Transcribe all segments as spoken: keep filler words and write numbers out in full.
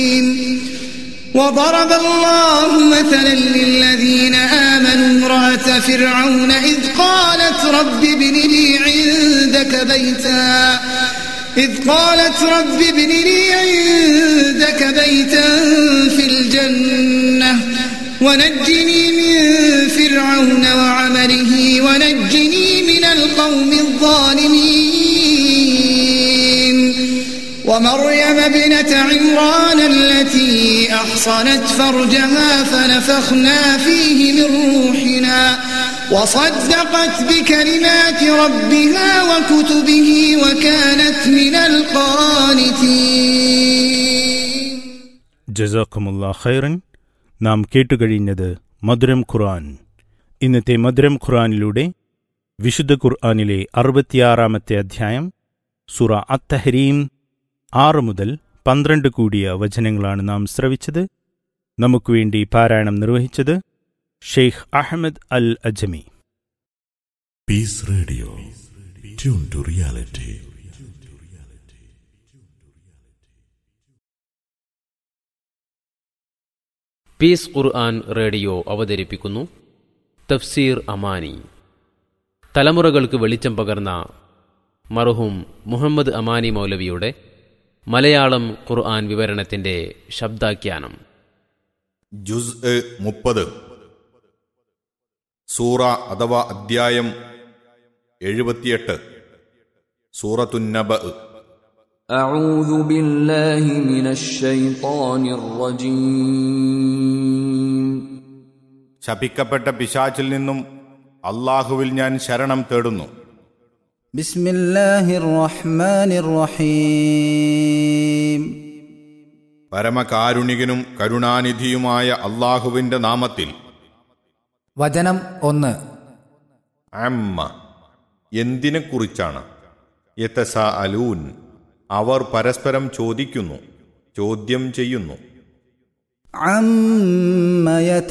وضرب الله مثلا للذين آمنوا امرأة فرعون إذ قالت رب ابن لي عندك بيتا إذ قالت رب ابن لي عندك بيتا في الجنة ونجني من فرعون وعمله ونجني من القوم الظالمين ومريم ابنة عمران التي أحصنت فرجها فنفخنا فيه من روحنا وصدقت بكلمات ربها وكتبه وكانت من القانتين. ജസാക്കുമുല്ലാഹ് ഖൈറൻ. നാം കേട്ടുകഴിഞ്ഞത് മധുരം ഖുർആൻ. ഇന്നത്തെ മധുരം ഖുർആനിലൂടെ വിശുദ്ധ ഖുർആനിലെ അറുപത്തിയാറാമത്തെ അധ്യായം സൂറ അത്തഹരീം ആറ് മുതൽ പന്ത്രണ്ട് കൂടിയ വചനങ്ങളാണ് നാം ശ്രവിച്ചത്. നമുക്കുവേണ്ടി പാരായണം നിർവഹിച്ചത് ഷെയ്ഖ് അഹമ്മദ് അൽ അജ്മി. Piece radio, tune to reality. Piece Quran radio അവതരിപ്പിക്കുന്നു തഫ്സീർ അമാനി. തലമുറകൾക്ക് വെളിച്ചം പകർന്ന മർഹൂം മുഹമ്മദ് അമാനി മൗലവിയുടെ മലയാളം ഖുർആൻ വിവരണത്തിന്റെ ശബ്ദാഖ്യാനം. ജുസ് മുപ്പത്, സൂറ അഥവാ അദ്ധ്യായം എഴുപത്തിയെട്ട്, സൂറത്തുന്നബ. അഊദു ബില്ലാഹി മിനശ് ശൈത്വാനിർ റജീം. ശപിക്കപ്പെട്ട പിശാചിൽ നിന്നും അല്ലാഹുവിൽ ഞാൻ ശരണം തേടുന്നു. ബിസ്മില്ലാഹിർ റഹ്മാനിർ റഹീം. പരമകാരുണികനും കരുണാനിധിയുമായ അല്ലാഹുവിന്റെ നാമത്തിൽ. വചനം ഒന്ന്. അമ്മ, എന്തിനെക്കുറിച്ചാണ്? യതസാഅലൂൻ, അവർ പരസ്പരം ചോദിക്കുന്നു, ചോദ്യം ചെയ്യുന്നു. അമ്മ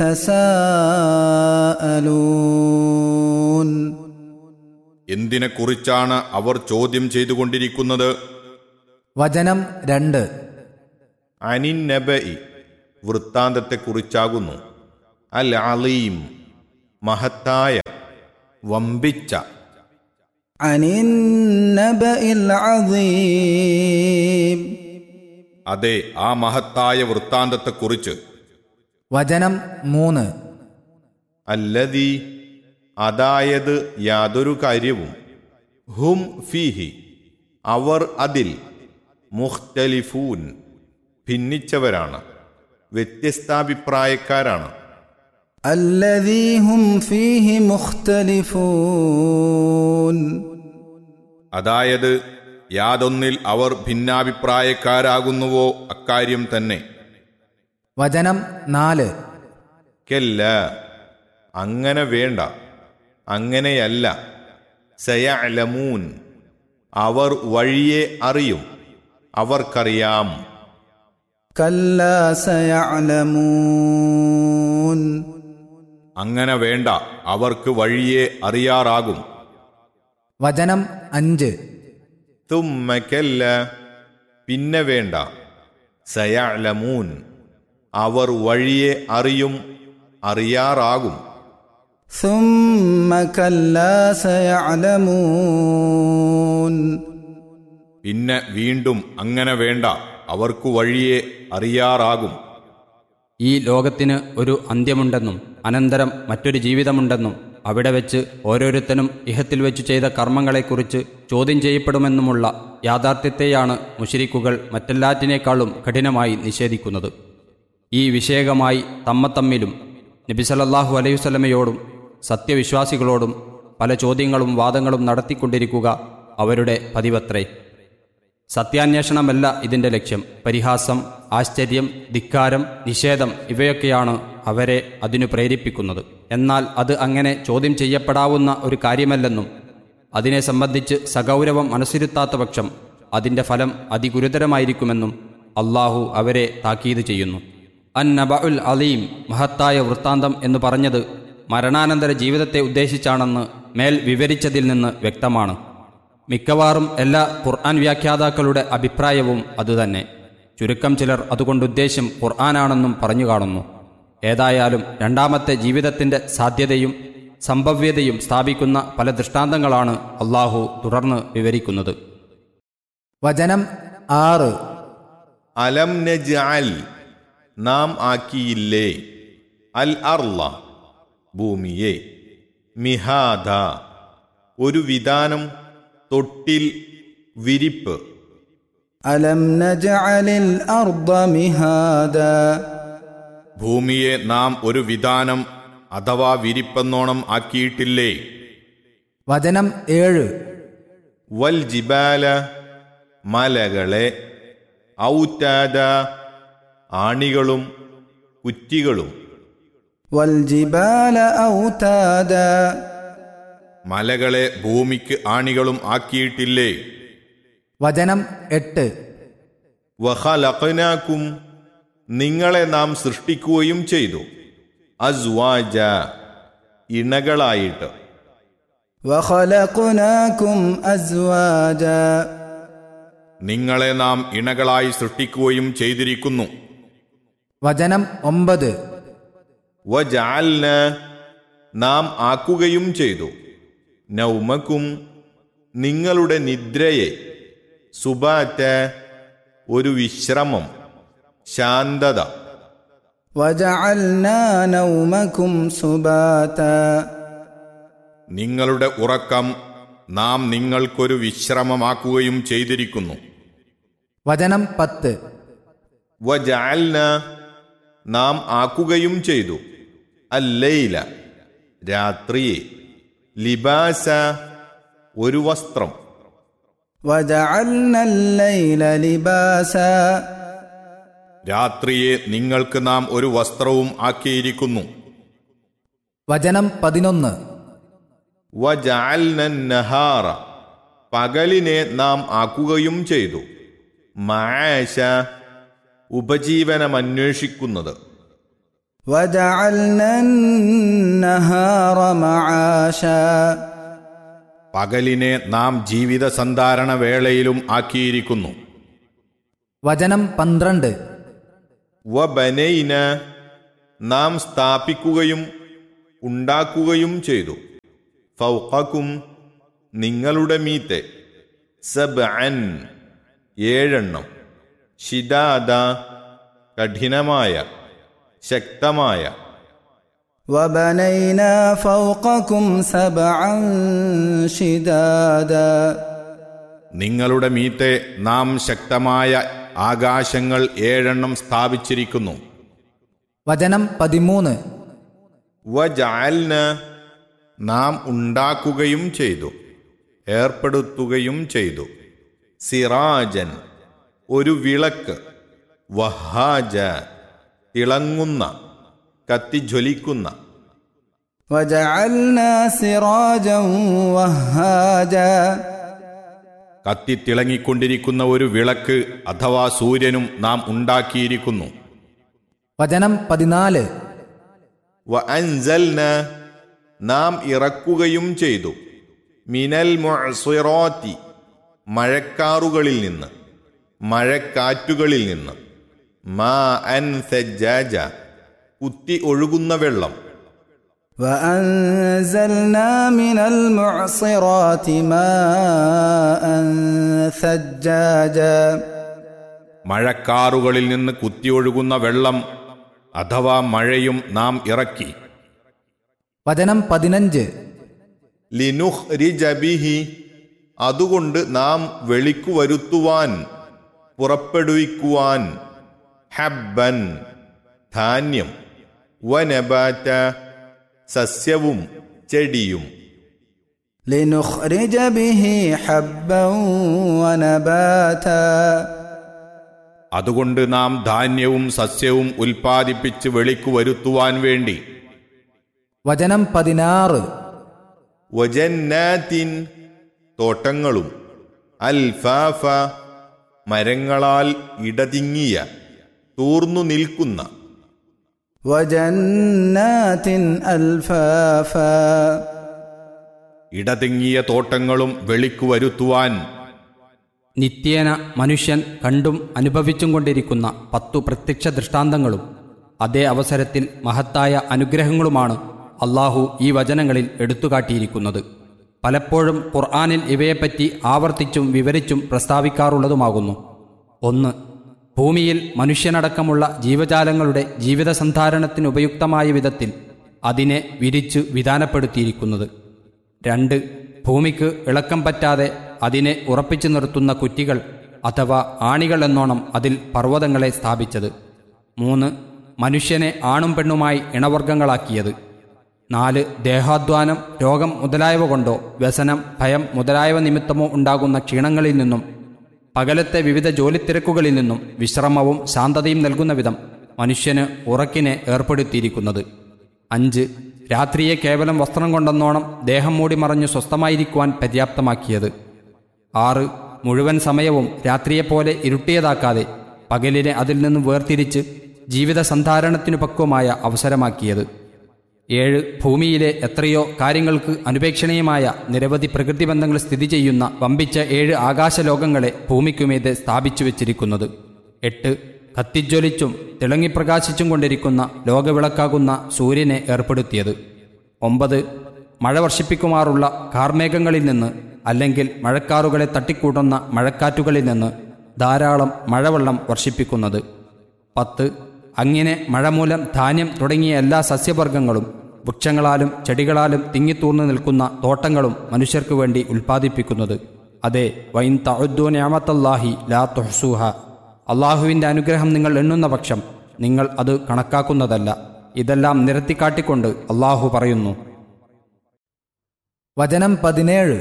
യതസാഅലൂൻ, എന്തിനെക്കുറിച്ചാണ് അവർ ചോദ്യം ചെയ്തുകൊണ്ടിരിക്കുന്നത്? വചനം രണ്ട്. അനിൻ നബഇ, വൃത്താന്തത്തെക്കുറിച്ചാകുന്നു. അൽ അലീം, മഹത്തായ, വമ്പിച്ച. അനിൻ നബഇൽ അദീം, അതെ, ആ മഹത്തായ വൃത്താന്തത്തെക്കുറിച്ച്. വചനം മൂന്ന്. അല്ലദീ, അതായത് യാതൊരു കാര്യവും, ഹും ഫീഹി, അവർ അതിൽ, മുഖ്തലിഫൂൻ, ഭിന്നിച്ചവരാണ്, വ്യത്യസ്താഭിപ്രായക്കാരാണ്. അല്ലദീ ഹും ഫീഹി മുഖ്തലിഫൂൻ, അതായത് യാതൊന്നിൽ അവർ ഭിന്നാഭിപ്രായക്കാരാകുന്നുവോ അക്കാര്യം തന്നെ. വചനം നാല്. കെല്ല, അങ്ങനെ വേണ്ട, അങ്ങനെയല്ല. സയഅലമൂൻ, അവർ വഴിയെ അറിയും, അവർക്കറിയാം. കല്ലാ സയഅലമൂൻ, അങ്ങനെ വേണ്ട, അവർക്ക് വഴിയെ അറിയാറാകും. വചനം അഞ്ച്. തുമ്മ കല്ല, പിന്നെ വേണ്ട. സയഅലമൂൻ, അവർ വഴിയെ അറിയും, അറിയാറാകും. സുമ്മ കല്ലാ സയഅലമൂൻ, പിന്നെ വീണ്ടും അങ്ങനെ വേണ്ട, അവർക്കു വഴിയെ അറിയാറാകും. ഈ ലോകത്തിന് ഒരു അന്ത്യമുണ്ടെന്നും അനന്തരം മറ്റൊരു ജീവിതമുണ്ടെന്നും അവിടെ വെച്ച് ഓരോരുത്തനും ഇഹത്തിൽ വെച്ചു ചെയ്ത കർമ്മങ്ങളെക്കുറിച്ച് ചോദ്യം ചെയ്യപ്പെടുമെന്നുമുള്ള യാഥാർത്ഥ്യത്തെയാണ് മുശ്രിക്കുകൾ മറ്റെല്ലാറ്റിനേക്കാളും കഠിനമായി നിഷേധിക്കുന്നത്. ഈ വിഷയകമായി തമ്മത്തമ്മിലും നബി സല്ലല്ലാഹു അലൈഹി വസല്ലമയോടും സത്യവിശ്വാസികളോടും പല ചോദ്യങ്ങളും വാദങ്ങളും നടത്തിക്കൊണ്ടിരിക്കുക അവരുടെ പതിവത്രേ. സത്യാന്വേഷണമല്ല ഇതിൻ്റെ ലക്ഷ്യം. പരിഹാസം, ആശ്ചര്യം, ധിക്കാരം, നിഷേധം ഇവയൊക്കെയാണ് അവരെ അതിനു പ്രേരിപ്പിക്കുന്നത്. എന്നാൽ അത് അങ്ങനെ ചോദ്യം ചെയ്യപ്പെടാവുന്ന ഒരു കാര്യമല്ലെന്നും അതിനെ സംബന്ധിച്ച് സഗൗരവം മനസ്സിരുത്താത്ത പക്ഷം അതിൻ്റെ ഫലം അതിഗുരുതരമായിരിക്കുമെന്നും അള്ളാഹു അവരെ താക്കീത് ചെയ്യുന്നു. അൻ നബഉൽ അലീം, മഹത്തായ വൃത്താന്തം എന്ന് പറഞ്ഞത് മരണാനന്തര ജീവിതത്തെ ഉദ്ദേശിച്ചാണെന്ന് മേൽ വിവരിച്ചതിൽ നിന്ന് വ്യക്തമാണ്. മിക്കവാറും എല്ലാ ഖുർആൻ വ്യാഖ്യാതാക്കളുടെ അഭിപ്രായവും അതുതന്നെ. ചുരുക്കം ചിലർ അതുകൊണ്ട് ഉദ്ദേശ്യം ഖുർആനാണെന്നും പറഞ്ഞു കാണുന്നു. ഏതായാലും രണ്ടാമത്തെ ജീവിതത്തിൻ്റെ സാധ്യതയും സംഭവ്യതയും സ്ഥാപിക്കുന്ന പല ദൃഷ്ടാന്തങ്ങളാണ് അള്ളാഹു തുടർന്ന് വിവരിക്കുന്നത്. വചനം ആറ്. അലം നജ്അൽ നാം ആക്കിയില്ലേ അൽ അർള ഭൂമിയെ മിഹാദ ഒരു വിധാനം തൊട്ടിൽ വിരിപ്പ്. അലം നജ്അലിൽ അർദ മിഹാദ ഭൂമിയെ നാം ഒരു വിധാനം അഥവാ വിരിപ്പെന്നോണം ആക്കിയിട്ടില്ലേ. വചനം ഏഴ്. വൽ ജിബാല മലകളെ ഔതാദ ആണികളും കുറ്റികളും. വൽ ജിബാല ഔതാദ മലകളെ ഭൂമിക്ക് ആണികളും ആക്കിയിട്ടില്ലേ. വചനം എട്ട്. വഖലഖനാകും നിങ്ങളെ നാം സൃഷ്ടിക്കുകയും ചെയ്തു അസ്വാജ ഇണകളായിട്ട്. വഖലഖനാകും അസ്വാജ നിങ്ങളെ നാം ഇണകളായി സൃഷ്ടിക്കുകയും ചെയ്തിരിക്കുന്നു. വചനം ഒമ്പത്. വജഅൽന നാം ആക്കുകയും ചെയ്തു നൗമക്കും നിങ്ങളുടെ നിദ്രയെ സുബാറ്റ ഒരു വിശ്രമം ശാന്തത. വജഅൽനാ നൗമകും സുബാത നിങ്ങളുടെ ഉറക്കം നാം നിങ്ങൾക്കൊരു വിശ്രമമാക്കുകയും ചെയ്തിരിക്കുന്നു. വചനം പത്ത്. വജഅൽന നാം ആക്കുകയും ചെയ്തു അല്ലൈല രാത്രിയെ ലിബാസ ഒരു വസ്ത്രം. വജഅൽനൽ ലൈല ലിബാസ രാത്രിയെ നിങ്ങൾക്ക് നാം ഒരു വസ്ത്രവും ആക്കിയിരിക്കുന്നു. വചനം പതിനൊന്ന്. വജഅൽനൻ നഹാറ പകലിനെ നാം ആക്കുകയും ചെയ്തു മആശ ഉപജീവനമന്വേഷിക്കുന്നത്. വജഅൽനൻ നഹാറ മആശ പകലിനെ നാം ജീവിത സന്ധാരണ വേളയിലും ആക്കിയിരിക്കുന്നു. വചനം പന്ത്രണ്ട്. വബനൈന നാം സ്ഥാപിക്കുകയും ഉണ്ടാക്കുകയും ചെയ്തു ഫൗഖക്കും നിങ്ങളുടെ മീത്തെ സബ്അൻ ഏഴെണ്ണം ശിദാദ കഠിനമായ ശക്തമായ. വബനൈനാ ഫൗഖക്കും സബ്അൻ ശിദാദ നിങ്ങളുടെ മീത്തെ നാം ശക്തമായ ആകാശങ്ങൾ ഏഴെണ്ണം സ്ഥാപിച്ചിരിക്കുന്നു. വചനം പതിമൂന്ന്. വജഅൽന നാം ഉണ്ടാക്കുകയും ചെയ്തു ഏർപ്പെടുത്തുകയും ചെയ്തു സിറാജൻ ഒരു വിളക്ക് വഹാജ തിളങ്ങുന്ന കത്തിജ്വലിക്കുന്ന. വജഅൽനാ സിറാജൻ വഹാജ കത്തിത്തിളങ്ങിക്കൊണ്ടിരിക്കുന്ന ഒരു വിളക്ക് അഥവാ സൂര്യനും നാം ഉണ്ടാക്കിയിരിക്കുന്നു. വചനം പതിനാല്. വഅൻസൽന നാം ഇറക്കുകയും ചെയ്തു മിനൽ മുഅ്സിറാത്തി മഴക്കാറുകളിൽ നിന്ന് മഴക്കാറ്റുകളിൽ നിന്ന് മാഅൻ സജ്ജാജ കുത്തി ഒഴുകുന്ന വെള്ളം. വഅൻസൽനാ മിനൽ മുഅ്സിറാത്തി മാഅൻ സജ്ജാജ മഴക്കാറുകളിൽ നിന്ന് കുത്തിയൊഴുകുന്ന വെള്ളം അഥവാ മഴയും നാം ഇറക്കി. വചനം പതിനഞ്ച്. ലിനുഖ്രിജ ബിഹി അതുകൊണ്ട് നാം വെളിക്കു വരുത്തുവാൻ പുറപ്പെടുവിക്കുവാൻ ഹബ്ബൻ ധാന്യം വനബാറ്റ സസ്യവും ചെടിയും. ലിനുഖ്രിജ ബിഹി ഹബ്ബൻ വനബാത അതുകൊണ്ട് നാം ധാന്യവും സസ്യവും ഉൽപ്പാദിപ്പിച്ച് വെളിക്കു വരുത്തുവാൻ വേണ്ടി. വചനം പതിനാറ്. വജന്നാത്തിൻ തോട്ടങ്ങളും അൽഫാഫ മരങ്ങളാൽ ഇടതിങ്ങിയ തൂർന്നു നിൽക്കുന്ന. വജന്നാത്തിൻ അൽഫാഫ ഇടതിങ്ങിയ തോട്ടങ്ങളും വെളിക്കു വരുത്തുവാൻ. നിത്യേന മനുഷ്യൻ കണ്ടും അനുഭവിച്ചും കൊണ്ടിരിക്കുന്ന പത്തു പ്രത്യക്ഷ ദൃഷ്ടാന്തങ്ങളും അതേ അവസരത്തിൽ മഹത്തായ അനുഗ്രഹങ്ങളുമാണ് അള്ളാഹു ഈ വചനങ്ങളിൽ എടുത്തുകാട്ടിയിരിക്കുന്നത്. പലപ്പോഴും ഖുർആനിൽ ഇവയെപ്പറ്റി ആവർത്തിച്ചും വിവരിച്ചും പ്രസ്താവിക്കാറുള്ളതുമാകുന്നു. ഒന്ന്, ഭൂമിയിൽ മനുഷ്യനടക്കമുള്ള ജീവജാലങ്ങളുടെ ജീവിതസന്ധാരണത്തിനുപയുക്തമായ വിധത്തിൽ അതിനെ വിരിച്ചു വിധാനപ്പെടുത്തിയിരിക്കുന്നത്. രണ്ട്, ഭൂമിക്ക് ഇളക്കം പറ്റാതെ അതിനെ ഉറപ്പിച്ചു നിർത്തുന്ന കുറ്റികൾ അഥവാ ആണികൾ എന്നോണം അതിൽ പർവ്വതങ്ങളെ സ്ഥാപിച്ചത്. മൂന്ന്, മനുഷ്യനെ ആണും പെണ്ണുമായി ഇണവർഗങ്ങളാക്കിയത്. നാല്, ദേഹാധ്വാനം, രോഗം മുതലായവ കൊണ്ടോ വ്യസനം, ഭയം മുതലായവ നിമിത്തമോ ഉണ്ടാകുന്ന ക്ഷീണങ്ങളിൽ നിന്നും പകലത്തെ വിവിധ ജോലിത്തിരക്കുകളിൽ നിന്നും വിശ്രമവും ശാന്തതയും നൽകുന്ന വിധം മനുഷ്യന് ഉറക്കിനെ ഏർപ്പെടുത്തിയിരിക്കുന്നത്. അഞ്ച്, രാത്രിയെ കേവലം വസ്ത്രം കൊണ്ടെന്നോണം ദേഹം മൂടി മറഞ്ഞു സ്വസ്ഥമായിരിക്കുവാൻ പര്യാപ്തമാക്കിയത്. ആറ്, മുഴുവൻ സമയവും രാത്രിയെപ്പോലെ ഇരുട്ടിയതാക്കാതെ പകലിനെ അതിൽ നിന്നും വേർതിരിച്ച് ജീവിത സന്ധാരണത്തിനു പക്വമായ അവസരമാക്കിയത്. ഏഴ്, ഭൂമിയിലെ എത്രയോ കാര്യങ്ങൾക്ക് അനുപേക്ഷണീയമായ നിരവധി പ്രകൃതിബന്ധങ്ങൾ സ്ഥിതി ചെയ്യുന്ന വമ്പിച്ച ഏഴ് ആകാശലോകങ്ങളെ ഭൂമിക്കുമീതെ സ്ഥാപിച്ചു വച്ചിരിക്കുന്നത്. എട്ട്, കത്തിജ്വലിച്ചും തിളങ്ങിപ്രകാശിച്ചും കൊണ്ടിരിക്കുന്ന ലോകവിളക്കാകുന്ന സൂര്യനെ ഏർപ്പെടുത്തിയത്. ഒമ്പത്, മഴ വർഷിപ്പിക്കുമാറുള്ള കാർമേഘങ്ങളിൽ നിന്ന് അല്ലെങ്കിൽ മഴക്കാറുകളെ തട്ടിക്കൂട്ടുന്ന മഴക്കാറ്റുകളിൽ നിന്ന് ധാരാളം മഴവെള്ളം വർഷിപ്പിക്കുന്നത്. പത്ത്, അങ്ങനെ മഴ മൂലം ധാന്യം തുടങ്ങിയ എല്ലാ സസ്യവർഗങ്ങളും വൃക്ഷങ്ങളാലും ചെടികളാലും തിങ്ങിത്തൂർന്നു നിൽക്കുന്ന തോട്ടങ്ങളും മനുഷ്യർക്കു വേണ്ടി ഉൽപ്പാദിപ്പിക്കുന്നത്. അതെ, വൈൻ തഉദ്ദൂ നിഅമത്തല്ലാഹി ലാ തുഹ്സൂഹ, അള്ളാഹുവിൻ്റെ അനുഗ്രഹം നിങ്ങൾ എണ്ണുന്ന പക്ഷം നിങ്ങൾ അത് കണക്കാക്കുന്നതല്ല. ഇതെല്ലാം നിരത്തിക്കാട്ടിക്കൊണ്ട് അള്ളാഹു പറയുന്നു. വചനം പതിനേഴ്.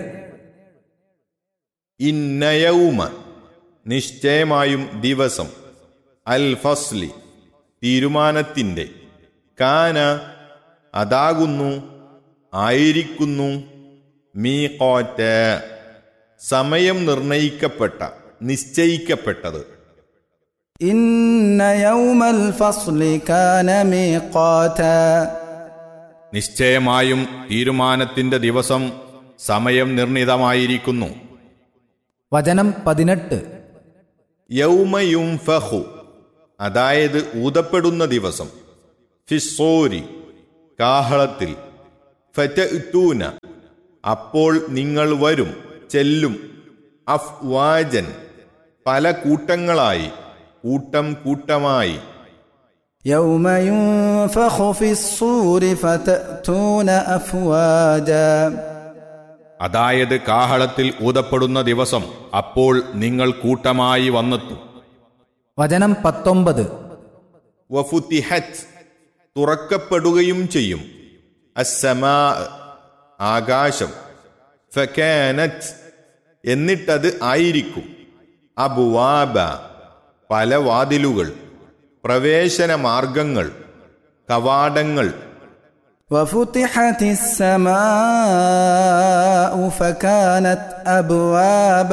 ഇന്നയൗമ, നിശ്ചയമായും ദിവസം, അൽ ഫസ്ലി, തീരുമാനത്തിൻ്റെ, കാന, അതാകുന്നു, ആയിരിക്കുന്നു, മീഖാത, സമയം നിർണയിക്കപ്പെട്ട, നിശ്ചയിക്കപ്പെട്ടത്. ഇന്ന യൗമൽ ഫസ്ലി കാന മീഖാത, നിശ്ചയമായും തീരുമാനത്തിൻ്റെ ദിവസം സമയം നിർണിതമായിരിക്കുന്നു. വചനം പതിനെട്ട്. യൗമ യുംഫഖു, അതായത് ഊതപ്പെടുന്ന ദിവസം, ഫിസ്സൂരി, കാഹളത്തിൽ, ഫതഅ്തൂന, അപ്പോൾ നിങ്ങൾ വരും, ചെല്ലും, അഫ്വാജൻ, പല കൂട്ടങ്ങളായി, കൂട്ടം കൂട്ടമായി. യൗമ യുൻഫഖു ഫിസ്സൂരി ഫതഅ്തൂന അഫ്വാജ, അതായത് കാഹളത്തിൽ ഊതപ്പെടുന്ന ദിവസം, അപ്പോൾ നിങ്ങൾ കൂട്ടമായി വന്നെത്തും. വചനം പത്തൊമ്പത്. വഫുതിഹത്, തുറക്കപ്പെടുകയും ചെയ്യും, അസ്സമാ, ആകാശം, ഫകാനത്, എന്നിട്ടത് ആയിരിക്കും, അബ്വാബ, പല വാതിലുകൾ, പ്രവേശന മാർഗങ്ങൾ, കവാടങ്ങൾ. വഫുതിഹതി സ്സമാഉ ഫകാനത് അബ്വാബ,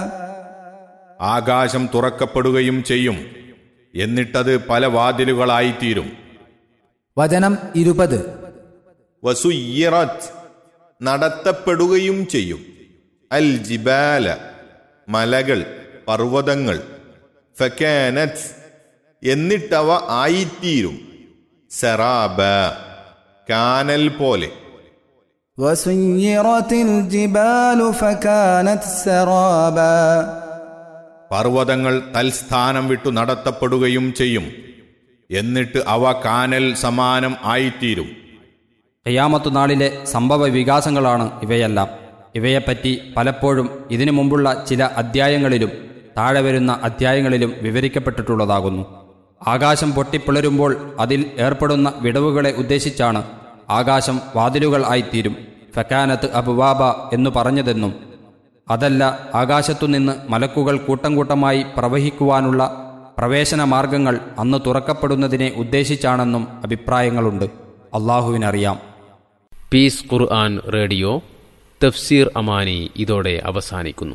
ആകാശം തുറക്കപ്പെടുകയും ചെയ്യും, എന്നിട്ടത് പല വാതിലുകളായിത്തീരും. വചനം ഇരുപത്. വസുയ്യിറത്, നടത്തപ്പെടുകയും ചെയ്യും, അൽ ജിബാല, മലകൾ, പർവ്വതങ്ങൾ, ഫകാനത്, എന്നിട്ടവ ആയിത്തീരും, സറാബ, കാനൽ പോലെ. വസുയ്യിറതിൽ ജിബാലു ഫകാനത് സറാബ, പർവ്വതങ്ങൾ തൽസ്ഥാനം വിട്ടു നടത്തപ്പെടുകയും ചെയ്യും, എന്നിട്ട് അവ കാനൽ സമാനം ആയിത്തീരും. ഖിയാമത്ത് നാളിലെ സംഭവ വികാസങ്ങളാണ് ഇവയെല്ലാം. ഇവയെപ്പറ്റി പലപ്പോഴും ഇതിനു മുമ്പുള്ള ചില അധ്യായങ്ങളിലും താഴെ വരുന്ന അധ്യായങ്ങളിലും വിവരിക്കപ്പെട്ടിട്ടുള്ളതാകുന്നു. ആകാശം പൊട്ടിപ്പിളരുമ്പോൾ അതിൽ ഏർപ്പെടുന്ന വിടവുകളെ ഉദ്ദേശിച്ചാണ് ആകാശം വാതിലുകൾ ആയിത്തീരും, ഫകാനത്ത് അബ്വാബ എന്നു പറഞ്ഞതെന്നും അതല്ല ആകാശത്തുനിന്ന് മലക്കുകൾ കൂട്ടം കൂട്ടമായി പ്രവഹിക്കുവാനുള്ള പ്രവേശന മാർഗങ്ങൾ അന്ന് തുറക്കപ്പെടുന്നതിനെ ഉദ്ദേശിച്ചാണെന്നും അഭിപ്രായങ്ങളുണ്ട്. അള്ളാഹുവിനറിയാം. പീസ് ഖുർആൻ റേഡിയോ തഫ്സീർ അമാനി ഇതോടെ അവസാനിക്കുന്നു.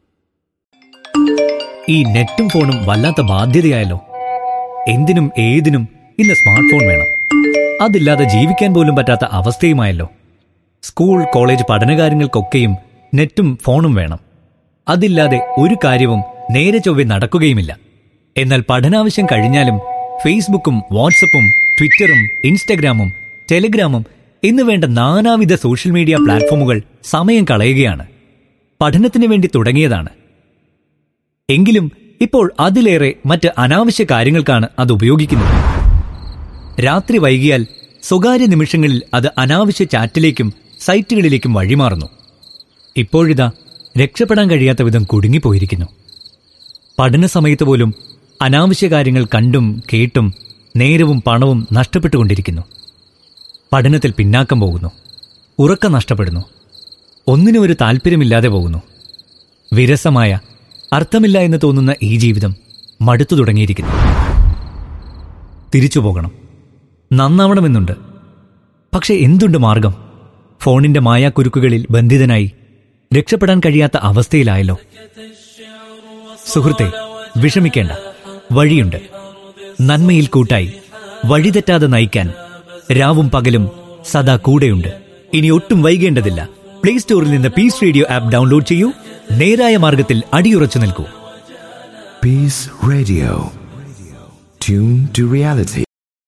ഈ നെറ്റും ഫോണും വല്ലാത്ത ബാധ്യതയായല്ലോ. എന്തിനും ഏതിനും ഇന്ന് സ്മാർട്ട് ഫോൺ വേണം. അതില്ലാതെ ജീവിക്കാൻ പോലും പറ്റാത്ത അവസ്ഥയുമായല്ലോ. സ്കൂൾ കോളേജ് പഠനകാര്യങ്ങൾക്കൊക്കെയും നെറ്റും ഫോണും വേണം. അതില്ലാതെ ഒരു കാര്യവും നേരെ ചൊവ്വെ നടക്കുകയുമില്ല. എന്നാൽ പഠനാവശ്യം കഴിഞ്ഞാലും ഫേസ്ബുക്കും വാട്സപ്പും ട്വിറ്ററും ഇൻസ്റ്റഗ്രാമും ടെലിഗ്രാമും എന്ന് വേണ്ട നാനാവിധ സോഷ്യൽ മീഡിയ പ്ലാറ്റ്ഫോമുകൾ സമയം കളയുകയാണ്. പഠനത്തിന് വേണ്ടി തുടങ്ങിയതാണ്. എങ്കിലും ഇപ്പോൾ അതിലേറെ മറ്റ് അനാവശ്യ കാര്യങ്ങൾക്കാണ് അത് ഉപയോഗിക്കുന്നത്. രാത്രി വൈകിയാൽ സ്വകാര്യ നിമിഷങ്ങളിൽ അത് അനാവശ്യ ചാറ്റിലേക്കും സൈറ്റുകളിലേക്കും വഴിമാറുന്നു. ഇപ്പോഴിതാ രക്ഷപ്പെടാൻ കഴിയാത്ത വിധം കുടുങ്ങിപ്പോയിരിക്കുന്നു. പഠന സമയത്ത് പോലും അനാവശ്യ കാര്യങ്ങൾ കണ്ടും കേട്ടും നേരവും പണവും നഷ്ടപ്പെട്ടുകൊണ്ടിരിക്കുന്നു. പഠനത്തിൽ പിന്നാക്കം പോകുന്നു. ഉറക്കം നഷ്ടപ്പെടുന്നു. ഒന്നിനും ഒരു താല്പര്യമില്ലാതെ പോകുന്നു. വിരസമായ, അർത്ഥമില്ല എന്ന് തോന്നുന്ന ഈ ജീവിതം മടുത്തു തുടങ്ങിയിരിക്കുന്നു. തിരിച്ചു പോകണം, നന്നാവണമെന്നുണ്ട്. പക്ഷെ എന്തുണ്ട് മാർഗം? ഫോണിന്റെ മായാക്കുരുക്കുകളിൽ ബന്ധിതനായി രക്ഷപ്പെടാൻ കഴിയാത്ത അവസ്ഥയിലായല്ലോ. സുഹൃത്തെ, വിഷമിക്കേണ്ട, വഴിയുണ്ട്. നന്മയിൽ കൂട്ടായി വഴിതെറ്റാതെ നയിക്കാൻ രാവും പകലും സദാ കൂടെയുണ്ട്. ഇനി ഒട്ടും വൈകേണ്ടതില്ല. പ്ലേ സ്റ്റോറിൽ നിന്ന് പീസ് റേഡിയോ ആപ്പ് ഡൗൺലോഡ് ചെയ്യൂ. നേരായ മാർഗത്തിൽ അടിയുറച്ചു നിൽക്കൂ. Peace Radio. Tune to reality.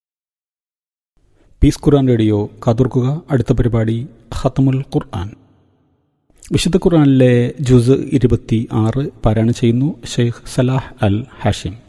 Piece Quran radio കാതോർക്കുക. അടുത്ത പരിപാടി ഖത്മുൽ ഖുർആൻ. വിശുദ്ധ ഖുർആനിലെ ജുസ് ഇരുപത്തി ആറ് പാരായണം ചെയ്യുന്നു ഷെയ്ഖ് സലാഹ് അൽ ഹാഷിം.